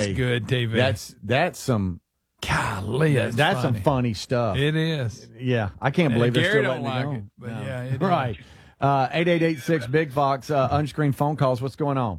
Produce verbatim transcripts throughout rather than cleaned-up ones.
That's good T V. That's that's some. Golly, that's, that's funny. some funny stuff. It is. Yeah, I can't believe yeah, they're Gary still don't letting like it it, go. but No. yeah, it right. Uh, eight eight eight six Big Fox uh, unscreened phone calls. What's going on?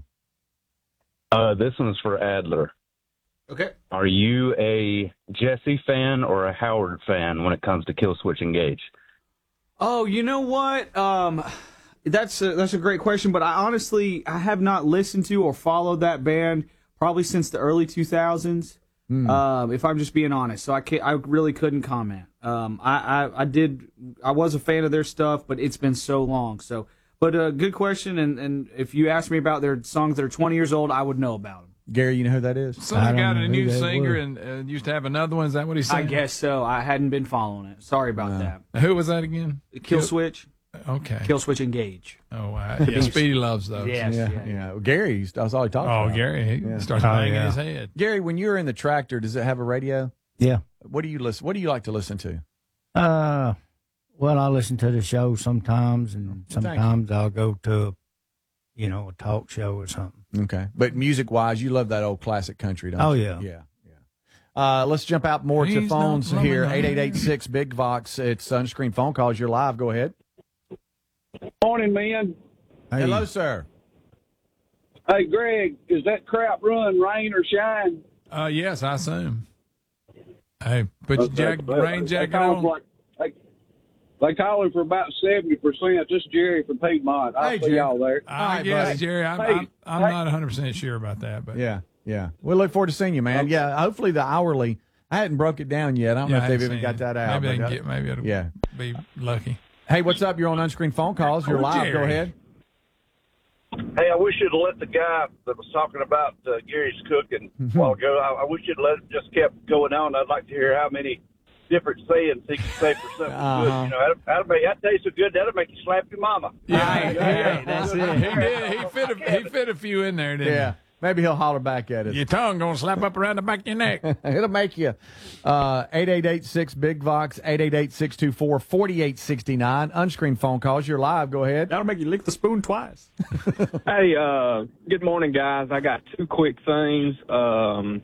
Uh, this one's for Adler. Okay. Are you a Jesse fan or a Howard fan when it comes to Killswitch Engage? Oh, you know what? Um, that's a, that's a great question, but I honestly I have not listened to or followed that band probably since the early two thousands. Mm. Um, if I'm just being honest, so I can't, I really couldn't comment. Um, I, I, I did, I was a fan of their stuff, but it's been so long. So, but a uh, good question, and, and if you ask me about their songs that are twenty years old, I would know about them. Gary, you know who that is? Somebody got a new singer and uh, used to have another one. Is that what he said? I guess so. I hadn't been following it. Sorry about no. that. Who was that again? Killswitch. Okay. Killswitch Engage. Oh, wow. Yeah, Speedy loves those. Yes, yeah, yeah. yeah. Well, Gary, that's all he talks oh, about. Oh, Gary, he yeah. starts oh, banging yeah. his head. Gary, when you're in the tractor, does it have a radio? Yeah. What do you listen? What do you like to listen to? Uh, well, I listen to the show sometimes, and sometimes I'll go to, you know, a talk show or something. Okay, but music-wise, you love that old classic country, don't oh, you? yeah. Yeah, yeah. Uh, let's jump out more He's to phones not here. loving eight eight eight six Big Vox. It's unscreened phone calls. You're live. Go ahead. Morning, man. Hey. Hello, sir. Hey, Greg, is that crap run rain or shine? Uh, yes, I assume. Hey, put Okay, your jack, but rain jacket they on. Like, like, they call him for about seventy percent. This is Jerry from Piedmont. I'll Hey, see Jerry. y'all there. I right, guess, buddy. Jerry, I'm, Hey, I'm, I'm hey. not one hundred percent sure about that. But Yeah, yeah. We look forward to seeing you, man. Okay. Yeah, hopefully the hourly. I hadn't broke it down yet. I don't Yeah, know I if they've haven't even seen got it. that out. Maybe they but, can uh, get, maybe it'll yeah. be lucky. Hey, what's up? You're on unscreened phone calls. You're Oh, live. Go Jerry. ahead. Hey, I wish you'd let the guy that was talking about uh, Gary's cooking a while ago, I, I wish you'd let it just kept going on. I'd like to hear how many different sayings he can say for something Uh-huh. good. You know, that'll, that'll make, that tastes so good, that'll make you slap your mama. Yeah, yeah, that's it. He did. He fit a, he fit a few in there, didn't Yeah. Maybe he'll holler back at us. he? Your tongue going to slap up around the back of your neck. It'll make you. Uh, eight eight eight six Big Vox, eight eight eight six two four four eight six nine. Unscreened phone calls. You're live. Go ahead. That'll make you lick the spoon twice. Hey, uh, good morning, guys. I got two quick things. Um,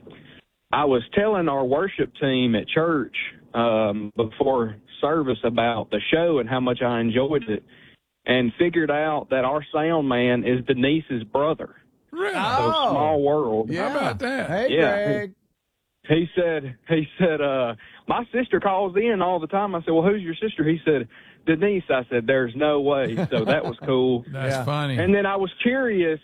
I was telling our worship team at church um, before service about the show and how much I enjoyed it, and figured out that our sound man is Denise's brother. Really? So small world. Yeah. How about that? Hey, Yeah. Greg. He said, he said, uh, my sister calls in all the time. I said, well, who's your sister? He said, Denise. I said, there's no way. So that was cool. That's Yeah. funny. And then I was curious,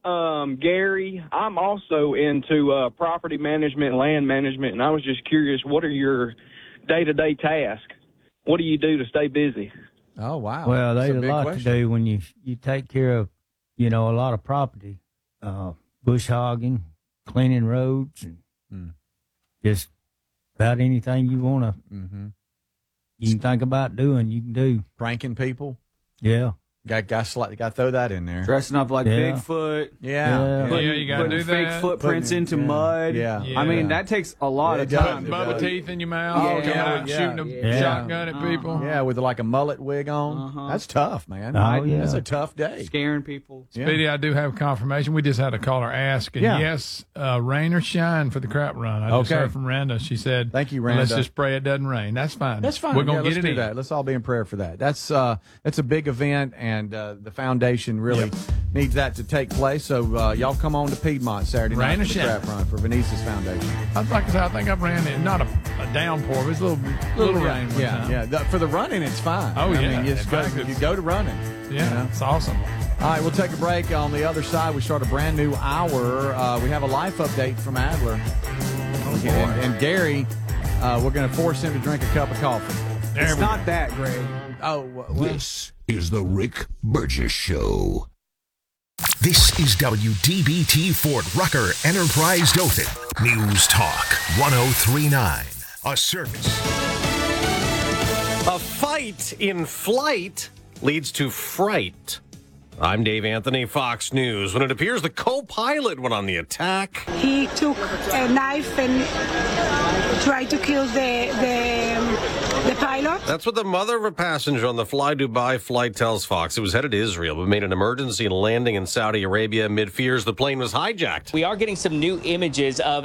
um, Gary, I'm also into uh, property management, land management, and I was just curious, what are your day-to-day tasks? What do you do to stay busy? Oh, wow. Well, That's there's a, big lot question. to do when you you take care of, you know, a lot of property, uh, bush hogging, cleaning roads, and Mm. just about anything you want to, Mm-hmm. you can think about doing, you can do. Pranking people. Yeah. Got got got to throw that in there. Dressing up like Yeah. Bigfoot. Yeah. Yeah. Yeah, you got to Putting do fake that. footprints Putting- into yeah. mud. Yeah. Yeah. I mean, that takes a lot Yeah, of it does. time. to Bubble do. teeth in your mouth, Oh, coming yeah, out and yeah. shooting a Yeah. shotgun at people. Yeah, with like a mullet wig on. Uh-huh. That's tough, man. Oh, Right? yeah. That's a tough day. Scaring people. Yeah. Speedy, I do have confirmation. We just had a caller ask, and Yeah. yes, uh, rain or shine for the crap run. I just Okay. heard from Randa. She said, Thank you, Let's Randa. just pray it doesn't rain. That's fine. That's fine. We're gonna Yeah, get let's it do in. that. Let's all be in prayer for that. That's uh, that's a big event, and uh, the foundation really needs that to take place. So uh, y'all come on to Piedmont Saturday Rain night or for the shine. crap run for Venice's Foundation. I'd like to say, I think I've ran it. Not a, a downpour, but it's a little, little rain. one Yeah, time. yeah. The- for the running, it's fine. Oh, I yeah. mean, you, just In go, fact, you it's- go to running. Yeah, you know? it's awesome. All right, we'll take a break. On the other side, we start a brand new hour. Uh, we have a life update from Adler. Oh, boy. and, and Gary, uh, we're going to force him to drink a cup of coffee. There It's we not that, Greg. Oh, well, This is the Rick Burgess Show. This is W D B T Fort Rucker Enterprise Dothan. News Talk one oh three point nine. A service. A fight in flight leads to fright. I'm Dave Anthony, Fox News. When it appears the co-pilot went on the attack. He took a knife and tried to kill the the, the pilot. That's what the mother of a passenger on the Fly Dubai flight tells Fox. It was headed to Israel, but made an emergency landing in Saudi Arabia amid fears the plane was hijacked. We are getting some new images of